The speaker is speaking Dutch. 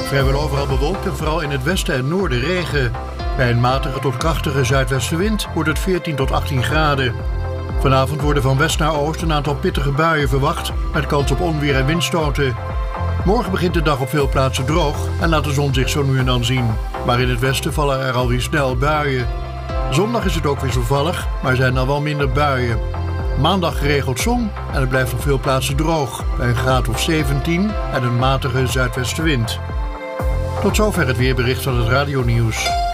Vrijwel overal bewolkt en vooral in het westen en noorden regen. Bij een matige tot krachtige zuidwestenwind wordt het 14 tot 18 graden. Vanavond worden van west naar oost een aantal pittige buien verwacht, met kans op onweer en windstoten. Morgen begint de dag op veel plaatsen droog en laat de zon zich zo nu en dan zien. Maar in het westen vallen er alweer snel buien. Zondag is het ook wisselvallig, maar zijn dan wel minder buien. Maandag geregeld zon en het blijft op veel plaatsen droog, bij een graad of 17 en een matige zuidwestenwind. Tot zover het weerbericht van het radionieuws.